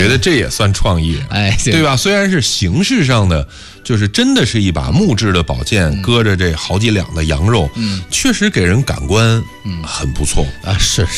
得这也算创意，对吧？虽然是形式上的，就是真的是一把木质的宝剑，搁着这好几两的羊肉，确实给人感官很不错啊，是